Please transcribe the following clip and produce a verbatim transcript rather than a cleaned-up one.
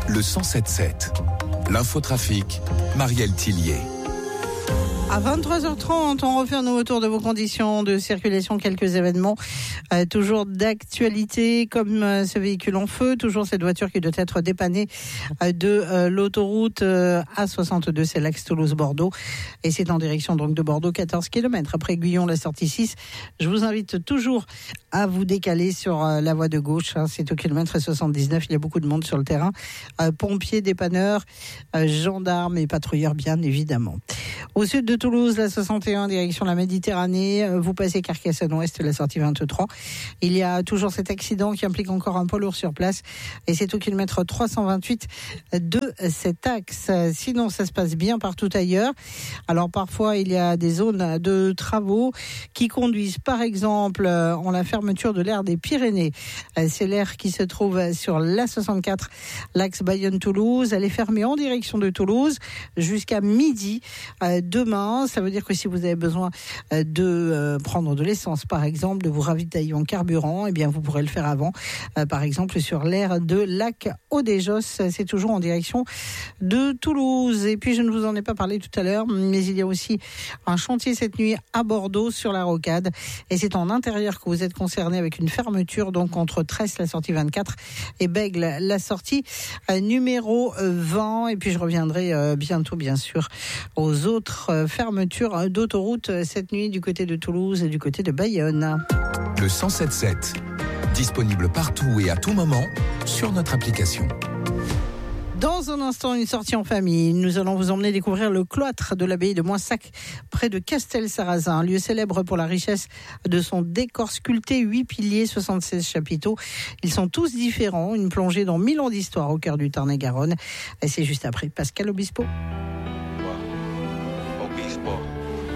le cent sept sept. L'infotrafic, Marielle Tillier. À vingt-trois heures trente, on refait un nouveau tour de vos conditions de circulation, quelques événements euh, toujours d'actualité, comme euh, ce véhicule en feu, toujours cette voiture qui doit être dépannée euh, de euh, l'autoroute euh, A soixante-deux, c'est l'axe Toulouse-Bordeaux, et c'est en direction donc de Bordeaux, quatorze kilomètres. Après Guyon, la sortie six, je vous invite toujours à vous décaler sur euh, la voie de gauche, hein, c'est au kilomètre soixante-dix-neuf, il y a beaucoup de monde sur le terrain, euh, pompiers, dépanneurs, euh, gendarmes et patrouilleurs bien évidemment. Au sud de Toulouse, la soixante et un, direction la Méditerranée. Vous passez Carcassonne-Ouest, la sortie vingt-trois. Il y a toujours cet accident qui implique encore un poids lourd sur place. Et c'est au kilomètre trois cent vingt-huit de cet axe. Sinon, ça se passe bien partout ailleurs. Alors, parfois, il y a des zones de travaux qui conduisent, par exemple, en la fermeture de l'aire des Pyrénées. C'est l'aire qui se trouve sur la soixante-quatre, l'axe Bayonne-Toulouse. Elle est fermée en direction de Toulouse jusqu'à midi. Demain, ça veut dire que si vous avez besoin de euh, prendre de l'essence, par exemple, de vous ravitailler en carburant, eh bien, vous pourrez le faire avant, euh, par exemple, sur l'aire de Lac-Audéjos. C'est toujours en direction de Toulouse. Et puis, je ne vous en ai pas parlé tout à l'heure, mais il y a aussi un chantier cette nuit à Bordeaux, sur la Rocade. Et c'est en intérieur que vous êtes concerné avec une fermeture, donc entre Tresse, la sortie vingt-quatre, et Bègle, la sortie euh, numéro vingt. Et puis, je reviendrai euh, bientôt, bien sûr, aux autres fermeture d'autoroute cette nuit du côté de Toulouse et du côté de Bayonne. Le cent sept sept, disponible partout et à tout moment sur notre application. Dans un instant, une sortie en famille. Nous allons vous emmener découvrir le cloître de l'abbaye de Moissac, près de Castel-Sarrazin, un lieu célèbre pour la richesse de son décor sculpté, huit piliers, soixante-seize chapiteaux. Ils sont tous différents, une plongée dans mille ans d'histoire au cœur du Tarn-et-Garonne. Et c'est juste après Pascal Obispo. Obispo.